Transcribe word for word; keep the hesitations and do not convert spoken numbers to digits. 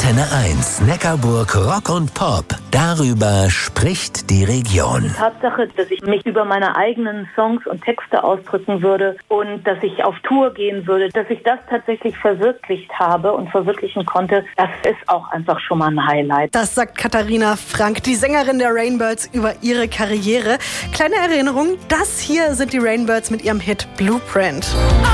Antenne eins, Neckarburg Rock und Pop. Darüber spricht die Region. Die Tatsache, dass ich mich über meine eigenen Songs und Texte ausdrücken würde und dass ich auf Tour gehen würde, dass ich das tatsächlich verwirklicht habe und verwirklichen konnte, das ist auch einfach schon mal ein Highlight. Das sagt Katharina Frank, die Sängerin der Rainbirds, über ihre Karriere. Kleine Erinnerung, das hier sind die Rainbirds mit ihrem Hit Blueprint.